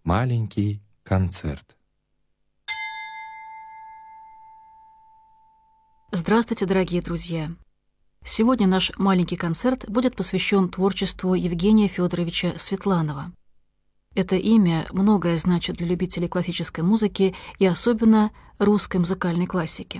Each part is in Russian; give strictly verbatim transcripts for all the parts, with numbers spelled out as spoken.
Маленький концерт. Здравствуйте, дорогие друзья! Сегодня наш маленький концерт будет посвящен творчеству Евгения Федоровича Светланова. Это имя многое значит для любителей классической музыки и особенно русской музыкальной классики.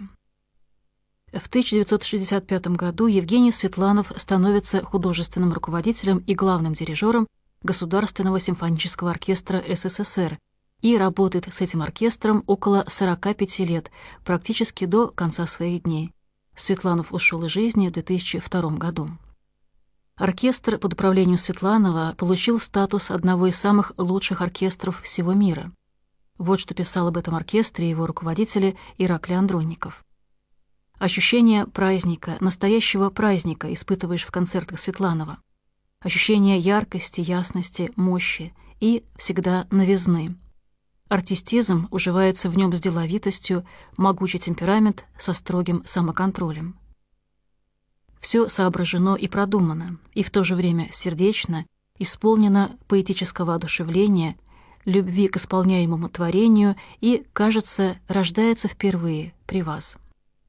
В тысяча девятьсот шестьдесят пятом году Евгений Светланов становится художественным руководителем и главным дирижером Государственного симфонического оркестра СССР и работает с этим оркестром около сорока пяти лет, практически до конца своих дней. Светланов ушел из жизни в две тысячи втором году. Оркестр под управлением Светланова получил статус одного из самых лучших оркестров всего мира. Вот что писал об этом оркестре его руководитель Ираклий Андронников. Ощущение праздника, настоящего праздника испытываешь в концертах Светланова. Ощущение яркости, ясности, мощи и всегда новизны. Артистизм уживается в нем с деловитостью, могучий темперамент со строгим самоконтролем. Все соображено и продумано, и в то же время сердечно, исполнено поэтического одушевления, любви к исполняемому творению и, кажется, рождается впервые при вас.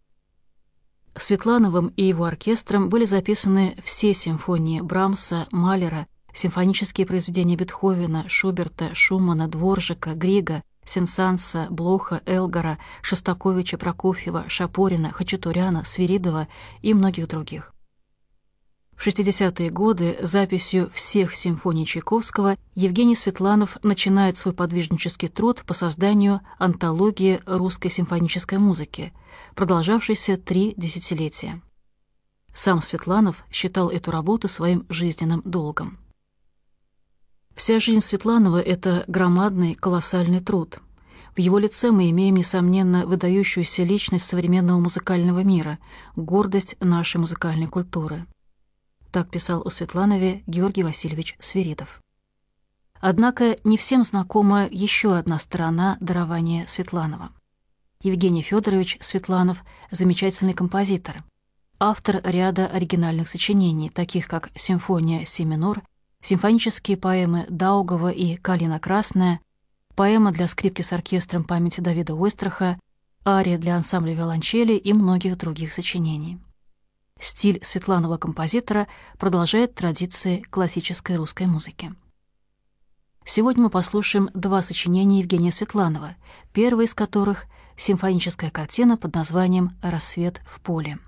Светлановым и его оркестром были записаны все симфонии Брамса, Малера, симфонические произведения Бетховена, Шуберта, Шумана, Дворжака, Грига, Сен-Санса, Блоха, Элгара, Шостаковича, Прокофьева, Шапорина, Хачатуряна, Свиридова и многих других. В шестидесятые годы записью всех симфоний Чайковского Евгений Светланов начинает свой подвижнический труд по созданию антологии русской симфонической музыки, продолжавшейся три десятилетия. Сам Светланов считал эту работу своим жизненным долгом. Вся жизнь Светланова — это громадный, колоссальный труд. В его лице мы имеем, несомненно, выдающуюся личность современного музыкального мира, гордость нашей музыкальной культуры. Так писал о Светланове Георгий Васильевич Свиридов. Однако не всем знакома еще одна сторона дарования Светланова. Евгений Федорович Светланов — замечательный композитор, автор ряда оригинальных сочинений, таких как «Симфония си минор», симфонические поэмы Даугава и «Калина красная», поэма для скрипки с оркестром памяти Давида Ойстраха, ария для ансамбля виолончели и многих других сочинений. Стиль Светланова-композитора продолжает традиции классической русской музыки. Сегодня мы послушаем два сочинения Евгения Светланова, первое из которых — симфоническая картина под названием «Рассвет в поле».